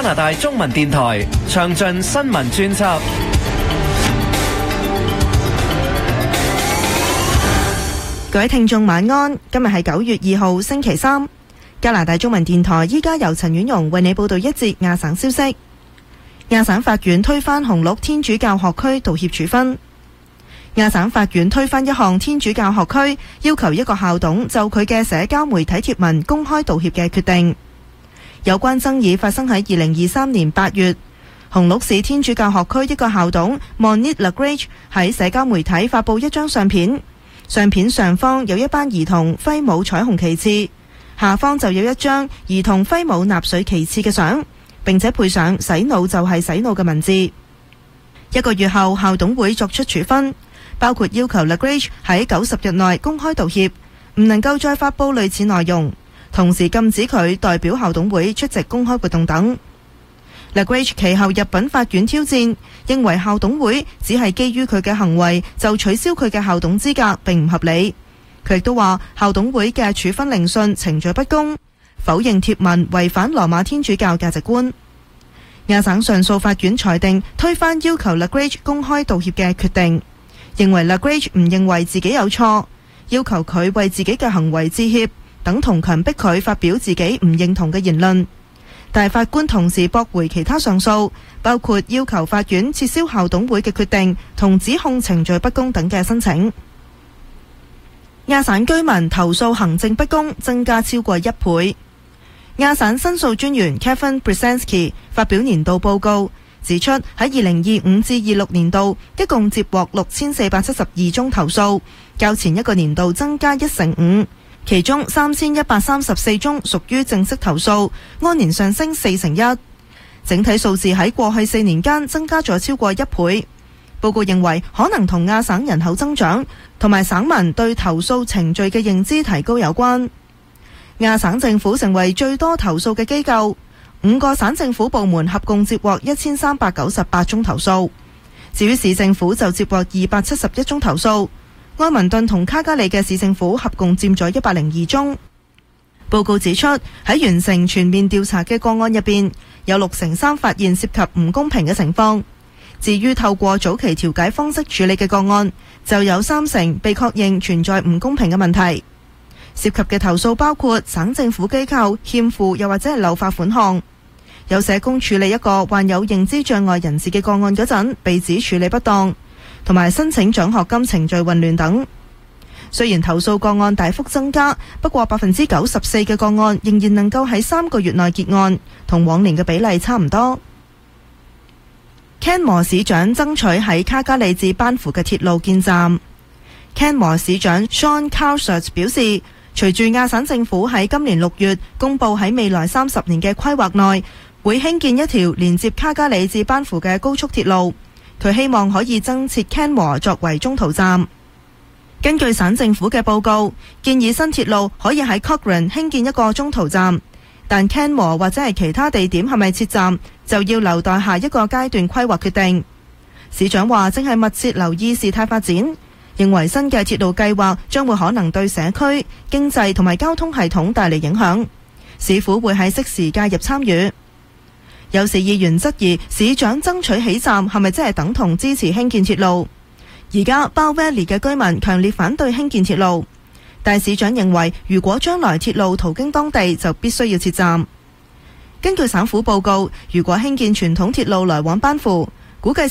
拿大中文電台詳盡新聞專輯。 各位聽眾晚安，今日係9月2號星期三。加拿大中文電台依家由陳婉容為你報道一節亞省消息。亞省法院推翻紅鹿天主教學區道歉處分。亞省法院推翻一項天主教學區要求一個校董就佢嘅社交媒體貼文公開道歉嘅決定。有關爭議發生喺2023年8月，紅鹿市天主教學區一個校董 Monique Lagrange 喺社交媒體發布一張相片，相片上方有一班兒童揮舞彩虹旗幟，下方就有一張兒童揮舞納粹旗幟嘅相，並且配上洗腦就係洗腦嘅文字。一個月後，校董會作出處分，包括要求 Lagrange 喺90日內公開道歉，唔能夠再發布類似內容，同時禁止佢代表校董會出席公開活動等。Lagrange 其後入稟法院挑戰，認為校董會只係基於佢嘅行為就取消佢嘅校董資格並唔合理。佢亦都話校董會嘅處分聆訊程序不公，否認貼文違反羅馬天主教價值觀。亞省上訴法院裁定推翻要求 Lagrange 公開道歉嘅決定，認為 Lagrange 唔認為自己有錯，要求佢為自己嘅行為致歉，等同強迫佢發表自己唔認同嘅言論。但法官同時駁回其他上訴，包括要求法院撤銷校董會嘅決定同指控程序不公等嘅申請。亞省居民投訴行政不公增加超過1倍。亞省申訴專員 Kevin Brzezinski 發表年度報告，指出喺2025至26年度一共接獲6472宗投訴，較前一個年度增加1/5。其中3134宗屬於正式投訴，按年上升4/1。整體數字喺過去4年間增加咗超過1倍。報告認為可能同亞省人口增長同埋省民對投訴程序嘅認知提高有關。亞省政府成為最多投訴嘅機構，5個省政府部門合共接獲1398宗投訴。至於市政府就接獲271宗投訴。埃文頓同卡加里嘅市政府合共佔咗102宗。報告指出，喺完成全面調查嘅個案入邊，有63%發現涉及唔公平嘅情況。至於透過早期調解方式處理嘅個案，就有30%被確認存在唔公平嘅問題。涉及嘅投訴包括省政府機構欠付又或者係漏發款項。有社工處理一個患有認知障礙人士嘅個案嗰陣，被指處理不當。同埋申請獎學金程序混亂等。雖然投訴個案大幅增加，不過94%嘅個案仍然能夠喺3個月內結案，同往年嘅比例差唔多。Canmore 市長爭取喺卡加里至班夫嘅鐵路建站。Canmore 市長 Sean Calsert 表示，隨住亞省政府喺今年6月公佈喺未來30年嘅規劃內，會興建一條連接卡加里至班夫嘅高速鐵路。佢希望可以增設 Canmore 作為中途站。根據省政府嘅報告，建議新鐵路可以喺 Cochrane 興建一個中途站，但 Canmore 或者係其他地點係咪設站，就要留待下一個階段規劃決定。市長話正係密切留意事態發展，認為新嘅鐵路計劃將會可能對社區、經濟同埋交通系統帶嚟影響，市府會喺適時介入參與。有市議員質疑市長爭取起站係咪真係等同支持興建鐵路？而家 Bow Valley 嘅居民強烈反對興建鐵路，但市長認為如果將來鐵路途經當地，就必須要設站。根據省府報告，如果興建傳統鐵路來往班夫，估計